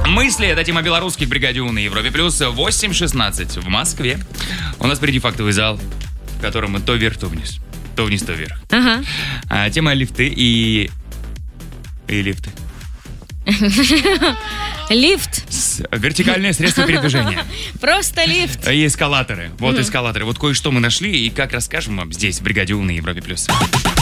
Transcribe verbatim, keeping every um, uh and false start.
Мысли, это тема белорусских в бригаде У на Европе Плюс. восемь шестнадцать в Москве. У нас впереди фактовый зал, в котором мы то вверх, то вниз. То вниз, то вверх. Ага. А, тема лифты и... И лифты. Лифт. С- Вертикальное средство передвижения. Просто лифт. И эскалаторы. Вот эскалаторы. Вот кое-что мы нашли и как расскажем вам здесь, в бригаде У на Европе Плюс.